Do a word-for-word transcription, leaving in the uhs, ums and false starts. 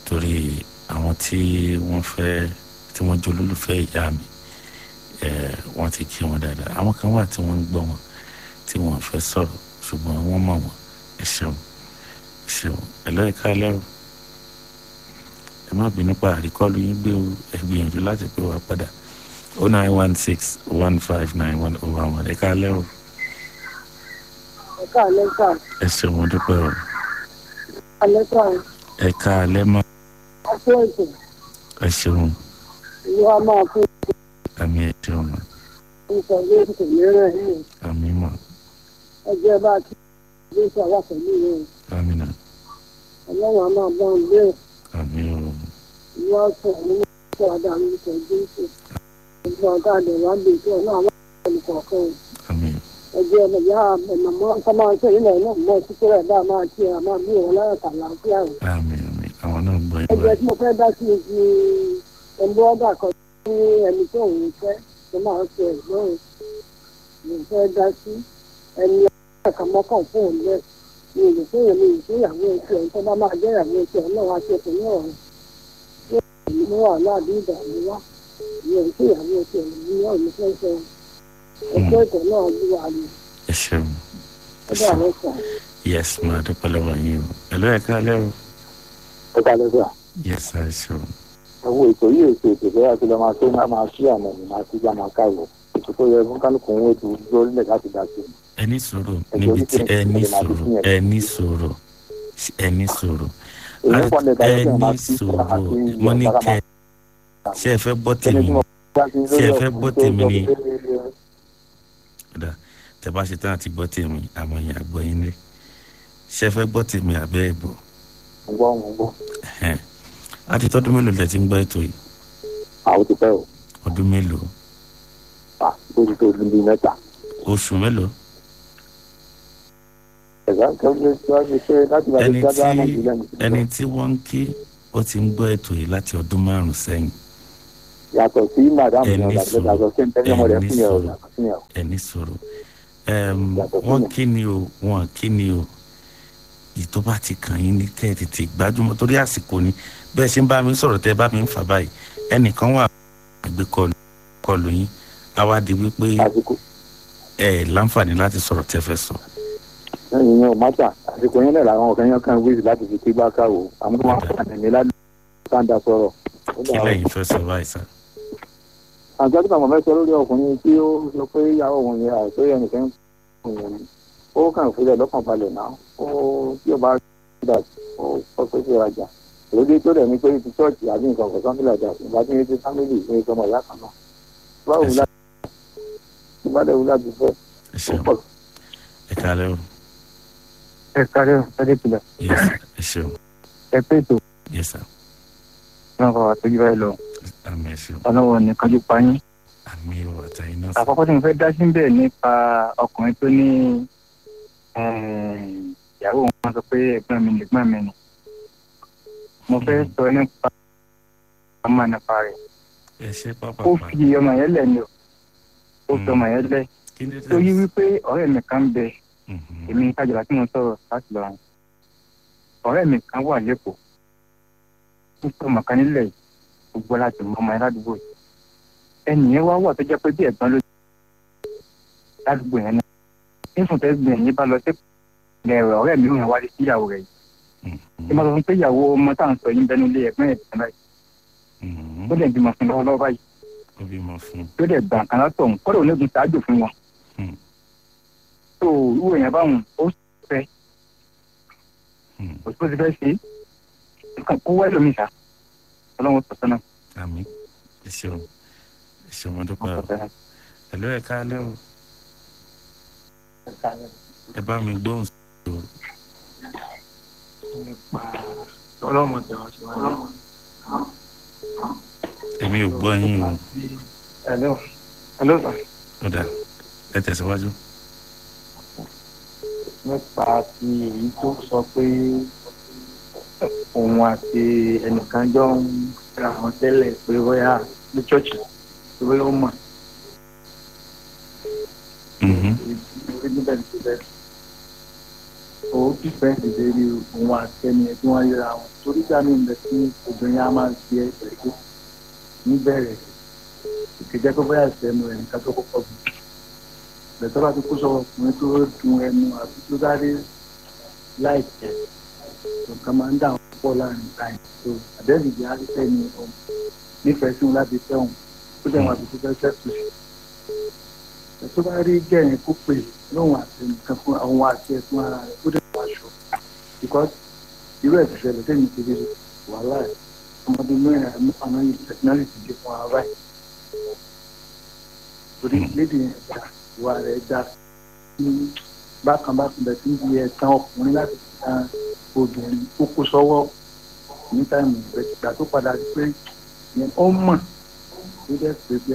torí àwọn tí wọ́n fẹ́ tí wọ́n jẹ́ olólùfẹ́ ìyá mi wọ́n ti kí wọn dáadáa. Àwọn kan wà tí wọ́n ń gbọ́ wọn tí wọ́n fẹ́ sọ̀rọ̀ ṣùgbọ́n wọ́n mọ̀ wọ́n. Ẹ ṣeun ẹ ṣeun ẹ lọ́ọ́ ẹ̀ka lẹ́rù ẹ má bínú pa àríkọ́lù yín gbé ẹ gbìyànjú láti pè wá padà oh nine one six one five nine one oh one one ẹ̀ka lẹ́rù. ẹ̀ka lẹ́ka. ẹ ṣeun mo dúpẹ́ o. ẹ̀ka ẹ̀ka alẹ́ mọ́. ọ̀pọ̀ ètò. ẹ ṣeun. ìlú a máa fún àmì ẹ ṣeun mọ́. ìtọ́jú ètò mìíràn yìí. àmì mọ́. ẹgbẹ́ bá ti gbé sọ̀rọ̀ pẹ̀lú rẹ̀. àmì náà. ọlọ́run a máa bá ń gbé. àmì o. ìlú ọ̀sẹ̀ nínú ìṣẹ́ ọ̀dà ní ìtọ́jú ètò. ìgbà ọ̀gá àdẹ̀wà ń bèèrè ọ̀nà àwọn olùkọ̀ọ̀kan. àmì. ẹgbẹ́ ọmọ ìyá ẹ̀mọ̀mọ́ ọ̀sán máa ń ṣe ilẹ̀ náà mọ́ títí rẹ̀ dáa máa kí ẹ̀ máa bí òun láyọ̀ kàlàáfíà rẹ̀. àmì àmì àwọn náà gbọ́ yín ẹgbẹ́ tí mo fẹ́ dá sí ti ẹgbẹ́ ọ̀gá kan ní ẹni tó òun fẹ́ tó máa ń ṣe ẹ̀gbọ́n mo fẹ́ dá sí ẹni ọ̀gá mọ́kàn fún òun lẹ̀ ní ìlú fún èmi ìgbéyàwó ẹ̀ṣẹ̀ ẹ̀ tó bá máa jẹ́ ìyàwó ẹ̀ṣẹ̀ náà wá sí ẹ̀kọ́ ní ọ̀run tó ìlú wà láàbí ìdààmú wá ìyẹn ìgbéyàwó ẹ̀ṣẹ̀ ní ọ̀run fẹ́ sọ ẹ̀kọ́ ìtọ̀ náà ló wà ní. ẹ ṣeun. ẹ bá àwọn sọ. yes máa dúpẹ́ lọ́wọ́ yín o ẹ lọ́ọ́ ẹ̀ka lẹ́rù. ẹ̀ka lẹ́sà. yes ẹ ṣeun. àwọn ètò yìí ètò ètò bẹ́ẹ̀ àti lọ́ọ́ máa tó máa sí àmọ́ ìmọ̀ àti ìjà máa káwọ̀ ètò tó yẹ fún kálukú òun ètò lórílẹ̀ láti dá sí. ẹni sọ̀rọ̀ níbi tí ẹni sọ̀rọ̀ ẹni sọ̀rọ̀ ẹni sọ̀rọ̀ ẹni sọ̀rọ̀ mo ní kẹ́ ṣé ẹ fẹ́ gbọ́ tèmi ṣé ẹ fẹ́ gbọ́ tèmi ni tẹ bá ṣe tán àti gbọ́ tèmi àmọ́ ìyá gbọ́ yín lé ṣé ẹ fẹ́ gbọ́ tèmi àbẹ́ ẹ̀ gbọ́. gbọ́ wọn gbọ́. láti tọ́dún mélòó lẹ ti ń gbọ́ ètò yìí. àwọn ti pẹ́ o. ọdún mélòó. à ó ti tó ọdún bíi mẹ́ta. oṣù mélòó. ẹ̀ka kẹ́kẹ́ tí wọ́n ti ṣe láti bá ti dábàá náà sílẹ̀ nìkan. ẹni tí wọ́n ń kí ó ti ń gbọ́ ètò yìí láti ọdún márùn-ún sẹ́yìn. yàtọ̀ sí màdàmù náà yàtọ̀ sí ẹni ọmọdé fún yẹn o yàtọ̀ sí yẹn o. ẹni sọ̀rọ̀ wọ́n kí ni o wọ́n kí ni o yìí tó bá ti kàn yín ní kẹ́ ẹ̀ tètè gbájúmọ́ torí àsìkò ni bẹ́ẹ̀ ṣe ń bá mi sọ̀rọ̀ tẹ́ bá mi ń fà báyìí ẹnìkan wà gbé kọlù yín á wá di wípé ẹ láǹfààní láti sọ̀rọ̀ tẹ́ fẹ́ sọ. ìyẹn ò má tà àsìkò yẹn lẹ́la àwọn ọ̀kan yẹn kan wíìsì láti fi kígbá káwò àmọ́ wọn kàn mí láti sáńdà sọ̀rọ̀. kí lẹ́yìn fẹ́ sọ báyìí sá. àjọ tí màmá fẹ́ sọ lórí ọkùnrin tí ó sọ pé ìyàwó òun yẹn àìpé ẹnìkan ó kàn fúnlẹ̀ lọ́kàn balẹ̀ náà ó tí ó bá dà ó kọ́ pé ṣe rajà lóde tó dẹ̀ ní pé ti ṣọ́ọ̀ṣì àbí nǹkan kò sọ́ńtì làjà ìgbà tí wọ́n ti fámìlì ní ìsọmọ ìyá kan náà báwo la ti bá dẹ̀ wúlá ti fẹ́ ó pọ̀. ẹ kálẹ́ o. ẹ kálẹ́ o ṣáde kìlọ̀. ẹ ṣeun. ẹ pé ètò. yes sir. náà kọ́ àtọ́jú báyìí lọ. àmì ẹ ṣeun. ọlọ́wọ́ ní kájú pa yín. àmì ìwà àtàyìn náà. àkọ́kọ́ tí mo fẹ́ dá sí bẹ́ẹ̀ nípa ọkùnrin tó ní ìyàwó wọn sọ pé ẹ̀gbọ́n mi lẹ̀gbọ́n mi ni mo fẹ́ sọ nípa ọmọ nípa rẹ̀ ẹ ṣe pápá ó fi ọmọ yẹn lẹ̀ ni o ó fi ọmọ yẹn lẹ̀ tó yí wípé ọ̀rẹ́ mi kan bẹ èmi kájọba tí mo sọ̀rọ̀ láti lọ rìn ọ̀rẹ́ mi kan wà lẹ́kọ̀ọ́ ó fi ọmọ kan nílẹ̀ gbogbo láti mọ ọmọ yẹn ládùúgbò yìí ẹnìyẹn wá wà tó jẹ́ pé bí ẹ̀gbọ́n ló ládùúgbò yẹn náà nífun tẹ́ gbìyànjú bá lọ sí ẹ̀rọ ọ̀rẹ́ mi ò wáyé sí ìyàwó rẹ̀ yìí ṣé máa sọ fún pé ìyàwó ọmọ tá à ń sọ yín bẹnu ilé ẹ̀gbọ́n ẹ̀ tẹ̀ báyìí tó dẹ̀ bímọ fún lọ́wọ́lọ́wọ́ báyìí tó dẹ̀ gbà kan látọ̀ ń kọ́dọ̀ onígun ṣáájú fún wọn tó irú èèyàn báwọn ó fẹ́ òṣìṣẹ́ ti fẹ́ ṣe é kó wá lómi ìṣá ọlọ́run tọ̀tọ̀ náà. àmín ẹ ṣeun ẹ ṣeun mo dúpẹ́ o ẹ ló ẹ káalẹ́ o ẹ bá mi gbóhùn sí o. ọlọ́mọ tẹ̀wọ́ sí wọn. èmi ò gbọ́ yín o. hello hello sir. ó dà ẹ tẹ̀síwájú. nípa ti èyí tó sọ pé òun àti ẹnìkan jọ ń ra wọn tẹ́lẹ̀ pé bóyá ní ṣọ́ọ̀ṣì pé bóyá ó mọ̀. ó ti fẹ́ ti dé rí òun àti ẹni tí wọ́n yíra wọn torí gbà mí bẹ tí obìnrin á máa gbé ẹgbẹ́ tó níbẹ̀rẹ̀ ìkẹjẹ tó bóyá ìfẹ́ ẹnu rẹ̀ nìkan tó kọ́kọ́ bí bẹ̀tọ́ bá ti kó sọ ọkùnrin tó dun ẹnu àti tó dárí láìpẹ́ nǹkan máa ń dà wọ́n pọ̀ láàrin táyì tó àdéhùn àrífẹ́ ni ọ̀hún nífẹ̀ẹ́ sí wọn láti fẹ́ òun tó dẹ̀ wọn àti tó fẹ́ sẹ́tù sí tó bá rí gẹ̀yìn kó pè lóhun àti nǹkan fún àwọn àti ẹ̀fún ara rẹ̀ tó dẹ̀ wọ́n aṣọ because irú ẹ̀sìn ṣẹlẹ̀ tẹ̀mí ti rí wàhálà ẹ̀ ọmọdé mẹ́rin àmì àwọn yìí technology dé fún ara ẹ̀ torí lédi yẹn gbà ìwà rẹ̀ dá ní bákan bákan bẹ̀ tí ń di ẹ̀tàn ọkùnrin láti fi tan obìnrin ó kó sọ́wọ́ ní táìmù ìgbà tó padà rí pé ó mọ̀ ló dẹ̀ pé bí